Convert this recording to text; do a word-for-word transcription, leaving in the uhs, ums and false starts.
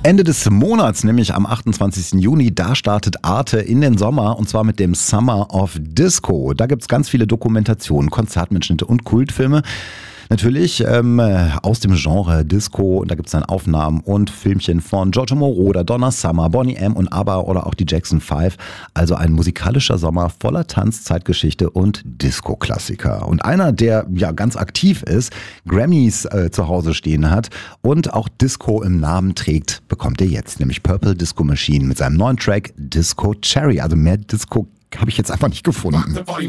Ende des Monats, nämlich am achtundzwanzigsten Juni, da startet Arte in den Sommer und zwar mit dem Summer of Disco. Da gibt's ganz viele Dokumentationen, Konzertmitschnitte und Kultfilme. Natürlich ähm, aus dem Genre Disco. Da gibt's dann Aufnahmen und Filmchen von Giorgio Moroder, Donna Summer, Boney M. und ABBA oder auch die Jackson Five. Also ein musikalischer Sommer voller Tanz, Zeitgeschichte und Disco-Klassiker. Und einer, der ja ganz aktiv ist, Grammys äh, zu Hause stehen hat und auch Disco im Namen trägt, bekommt er jetzt. Nämlich Purple Disco Machine mit seinem neuen Track Disco Cherry. Also mehr Disco habe ich jetzt einfach nicht gefunden.